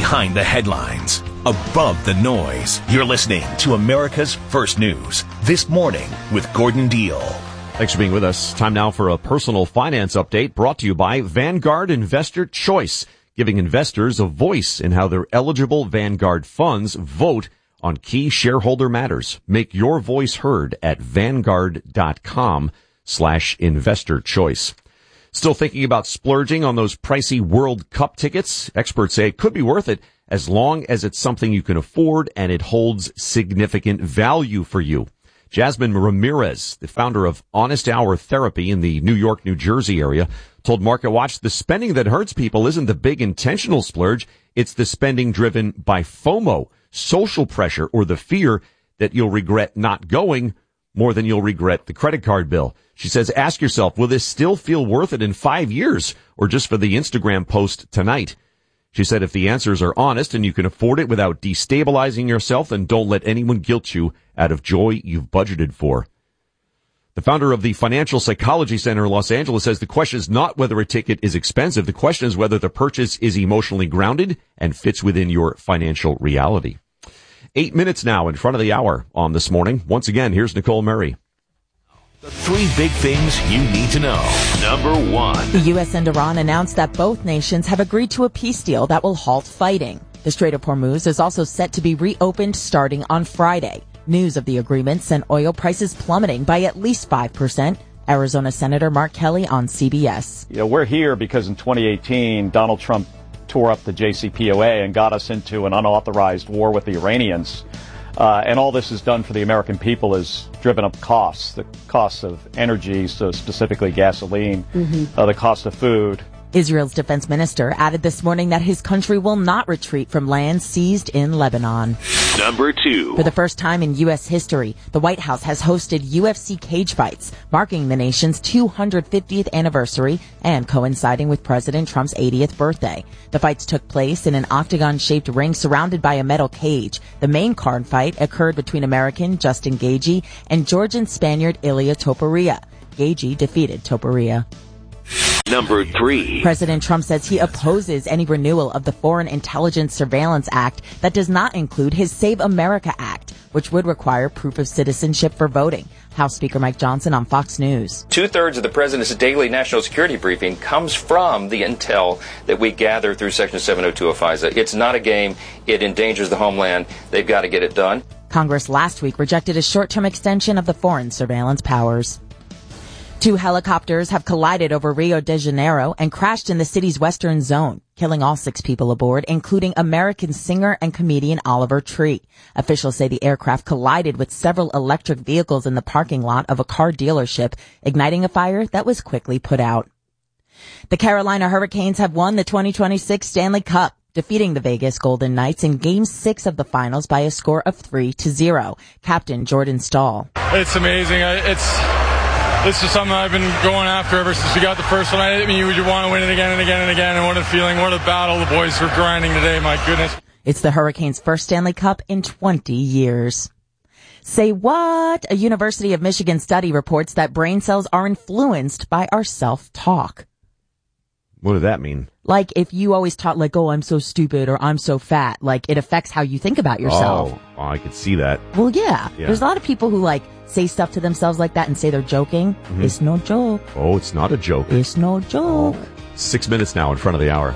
behind the headlines, above the noise. You're listening to America's First News This Morning with Gordon Deal. Thanks for being with us. Time now for a personal finance update brought to you by Vanguard Investor Choice, giving investors a voice in how their eligible Vanguard funds vote on key shareholder matters. Make your voice heard at Vanguard.com/investor choice. Still thinking about splurging on those pricey World Cup tickets? Experts say it could be worth it as long as it's something you can afford and it holds significant value for you. Jasmine Ramirez, the founder of Honest Hour Therapy in the New York, New Jersey area, told MarketWatch the spending that hurts people isn't the big intentional splurge. It's the spending driven by FOMO, social pressure, or the fear that you'll regret not going more than you'll regret the credit card bill. She says, ask yourself, will this still feel worth it in 5 years or just for the Instagram post tonight? She said, if the answers are honest and you can afford it without destabilizing yourself, then don't let anyone guilt you out of joy you've budgeted for. The founder of the Financial Psychology Center in Los Angeles says the question is not whether a ticket is expensive. The question is whether the purchase is emotionally grounded and fits within your financial reality. 8 minutes now in front of the hour on This Morning. Once again, here's Nicole Murray. The three big things you need to know. Number one. The U.S. and Iran announced that both nations have agreed to a peace deal that will halt fighting. The Strait of Hormuz is also set to be reopened starting on Friday. News of the agreement sent oil prices plummeting by at least 5%. Arizona Senator Mark Kelly on CBS. We're here because in 2018, Donald Trump tore up the JCPOA and got us into an unauthorized war with the Iranians. And all this is done for the American people is driven up costs, the costs of energy, so specifically gasoline, the cost of food. Israel's defense minister added this morning that his country will not retreat from land seized in Lebanon. Number two. For the first time in U.S. history, the White House has hosted UFC cage fights, marking the nation's 250th anniversary and coinciding with President Trump's 80th birthday. The fights took place in an octagon-shaped ring surrounded by a metal cage. The main card fight occurred between American Justin Gaethje and Georgian Spaniard Ilia Topuria. Gaethje defeated Topuria. Number three. President Trump says he opposes any renewal of the Foreign Intelligence Surveillance Act that does not include his Save America Act, which would require proof of citizenship for voting. House Speaker Mike Johnson on Fox News. 2/3 of the president's daily national security briefing comes from the intel that we gather through Section 702 of FISA. It's not a game. It endangers the homeland. They've got to get it done. Congress last week rejected a short-term extension of the foreign surveillance powers. 2 helicopters have collided over Rio de Janeiro and crashed in the city's western zone, killing all 6 people aboard, including American singer and comedian Oliver Tree. Officials say the aircraft collided with several electric vehicles in the parking lot of a car dealership, igniting a fire that was quickly put out. The Carolina Hurricanes have won the 2026 Stanley Cup, defeating the Vegas Golden Knights in Game 6 of the finals by a score of 3-0. Captain Jordan Stahl. It's amazing. This is something I've been going after ever since we got the first one. You want to win it again and again and again. And what a feeling, what a battle the boys are grinding today. My goodness. It's the Hurricanes' first Stanley Cup in 20 years. Say what? A University of Michigan study reports that brain cells are influenced by our self-talk. What does that mean? Like if you always talk like, oh, I'm so stupid or I'm so fat, like it affects how you think about yourself. Oh, I could see that. Well, yeah. There's a lot of people who like say stuff to themselves like that and say they're joking. Mm-hmm. It's no joke. Oh, it's not a joke. It's no joke. 6 minutes now in front of the hour.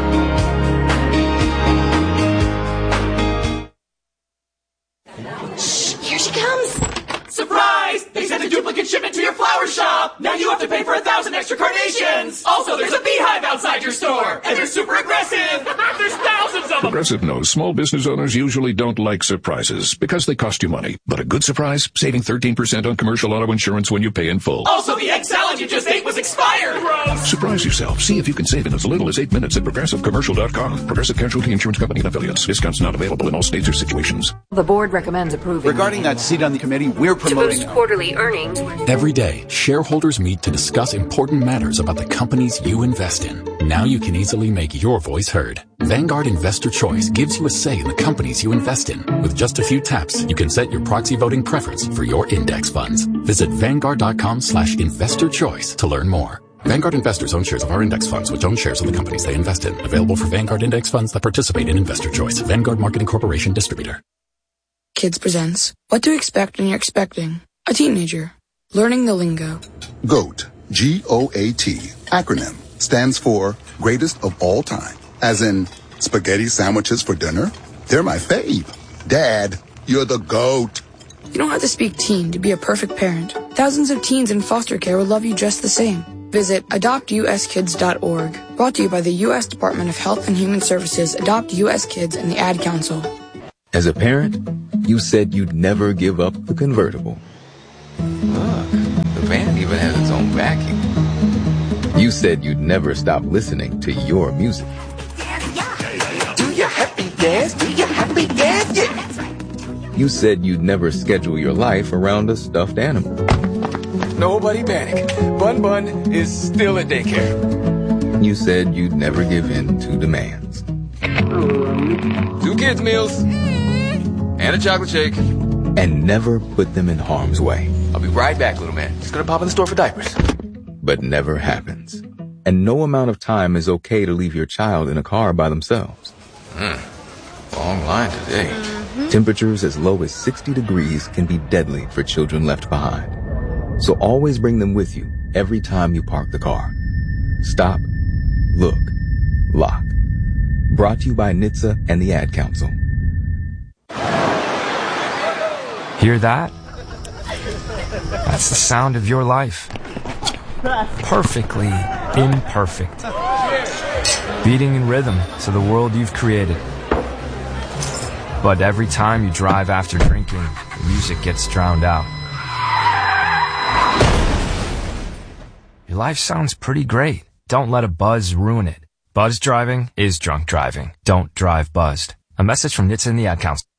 Shh, here she comes. Surprise! They sent a duplicate shipment to your flower shop. Now you have to pay for 1,000 extra carnations. Also, there's a beehive outside your store. And they're super aggressive. There's thousands of them. Progressive knows small business owners usually don't like surprises because they cost you money. But a good surprise, saving 13% on commercial auto insurance when you pay in full. Also, the egg salad you just ate was expired. Gross. Surprise yourself. See if you can save in as little as 8 minutes at ProgressiveCommercial.com. Progressive Casualty Insurance Company and Affiliates. Discounts not available in all states or situations. The board recommends approving. Regarding that seat on the committee, we're promoting to boost quarterly earnings. Every day, shareholders meet to discuss important matters about the companies you invest in. Now you can easily make your voice heard. Vanguard Investor Choice gives you a say in the companies you invest in. With just a few taps, you can set your proxy voting preference for your index funds. Visit Vanguard.com/investor choice to learn more. Vanguard investors own shares of our index funds, which own shares of the companies they invest in. Available for Vanguard index funds that participate in Investor Choice. Vanguard Marketing Corporation Distributor. Kids presents What to Expect When You're Expecting a Teenager. Learning the lingo. GOAT, G-O-A-T, acronym, stands for Greatest of All Time. As in, spaghetti sandwiches for dinner? They're my fave. Dad, you're the GOAT. You don't have to speak teen to be a perfect parent. Thousands of teens in foster care will love you just the same. Visit adoptuskids.org. Brought to you by the U.S. Department of Health and Human Services, Adopt U.S. Kids, and the Ad Council. As a parent, you said you'd never give up the convertible. Look, the van even has its own vacuum. You said you'd never stop listening to your music. Do you happy dance? Do you happy dance? Yeah. You said you'd never schedule your life around a stuffed animal. Nobody panic. Bun Bun is still at daycare. You said you'd never give in to demands. 2 kids' meals. And a chocolate shake. And never put them in harm's way. I'll be right back, little man. Just gonna pop in the store for diapers. But never happens. And no amount of time is okay to leave your child in a car by themselves. Long line today. Temperatures as low as 60 degrees can be deadly for children left behind. So always bring them with you every time you park the car. Stop, look, lock. Brought to you by NHTSA and the Ad Council. Hear that? That's the sound of your life. Perfectly imperfect. Beating in rhythm to the world you've created. But every time you drive after drinking, the music gets drowned out. Your life sounds pretty great. Don't let a buzz ruin it. Buzz driving is drunk driving. Don't drive buzzed. A message from NHTSA and the Ad Council.